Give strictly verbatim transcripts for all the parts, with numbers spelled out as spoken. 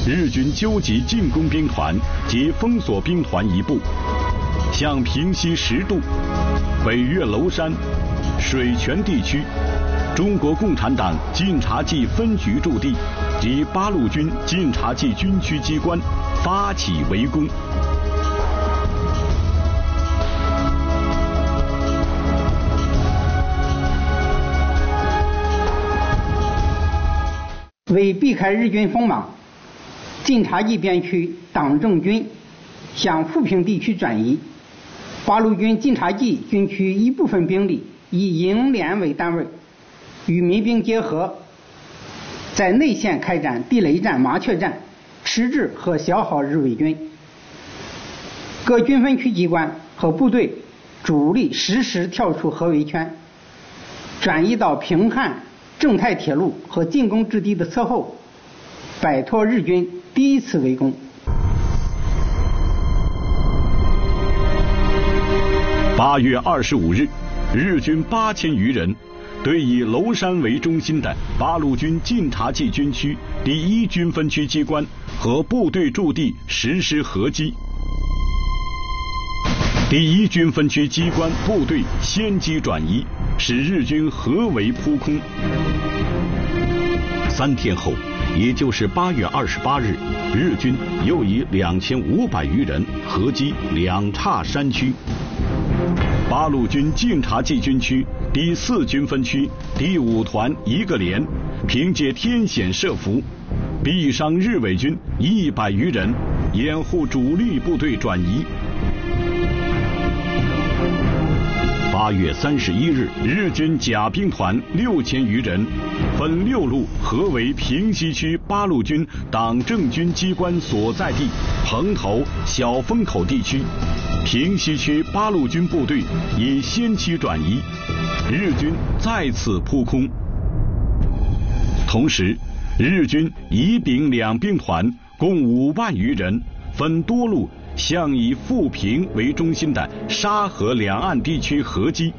日军纠集进攻兵团及封锁兵团一部，向平西十渡、北越娄山、水泉地区中国共产党晋察冀分局驻地及八路军晋察冀军区机关发起围攻。 为避开日军锋芒，晋察冀边区党政军向富平地区转移，八路军晋察冀军区一部分兵力以营连为单位，与民兵结合，在内线开展地雷战、麻雀战，迟滞和消耗日伪军。各军分区机关和部队主力实时跳出合围圈，转移到平汉正太铁路和进攻之地的侧后，摆脱日军第一次围攻。 八月二十五日，日军八千余人对以娄山为中心的八路军晋察冀军区第一军分区机关和部队驻地实施合击。第一军分区机关部队先机转移，使日军合围扑空。三天后，也就是八月二十八日，日军又以两千五百余人合击两岔山区。八路军晋察冀军区第四军分区第五团一个连，凭借天险设伏，毙伤日伪军一百余人，掩护主力部队转移。八月三十一日，日军甲兵团六千余人分六路合围平西区八路军党政军机关所在地蓬头、小风口地区。平西区八路军部队以先期转移，日军再次扑空。同时，日军乙丙两兵团共五万余人，分多路向以富平为中心的沙河两岸地区合击。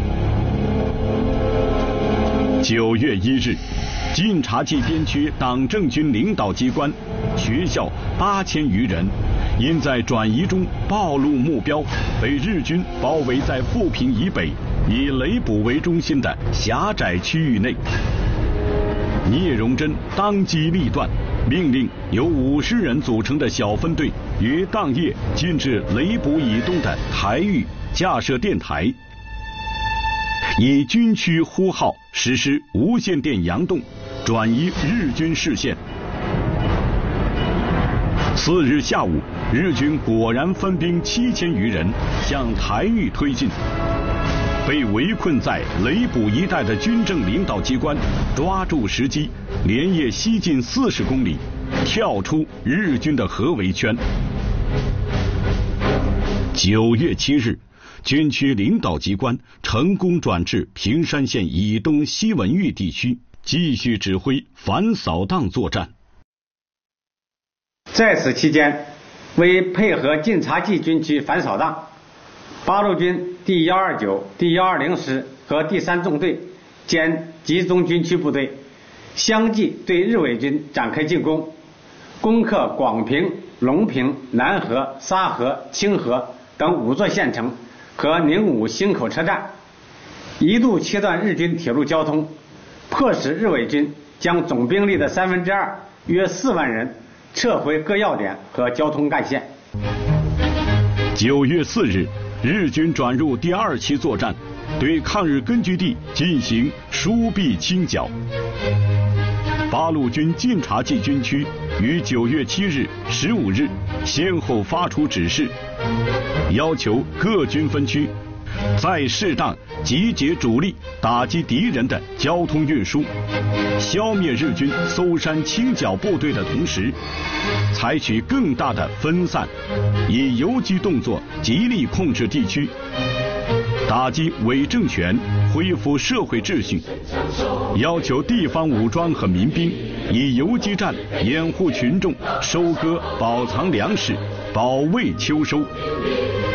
九月一日，晋察冀边区党政军领导机关、学校八千余人，因在转移中暴露目标，被日军包围在富平以北以雷捕为中心的狭窄区域内。聂荣臻当机立断，命令由五十人组成的小分队于当夜进至雷捕以东的台峪，架设电台，以军区呼号实施无线电佯动，转移日军视线。次日下午，日军果然分兵七千余人向台峪推进。被围困在雷捕一带的军政领导机关抓住时机，连夜西进四十公里，跳出日军的合围圈。九月七日，军区领导机关成功转至平山县以东西文峪地区，继续指挥反扫荡作战。 在此期间，为配合晋察冀军区反扫荡，八路军第一二九、第一二零师和第三纵队兼集中军区部队相继对日伪军展开进攻，攻克广平、隆平、南河、沙河、清河等五座县城和宁武新口车站，一度切断日军铁路交通，迫使日伪军将总兵力的三分之二约四万人撤回各要点和交通干线。 九月四日，日军转入第二期作战，对抗日根据地进行疏避清剿。八路军晋察冀军区于九月七日、十五日先后发出指示，要求各军分区在适当集结主力打击敌人的交通运输，消灭日军搜山清剿部队的同时，采取更大的分散，以游击动作极力控制地区，打击伪政权，恢复社会秩序。要求地方武装和民兵以游击战掩护群众收割、保藏粮食，保卫秋收。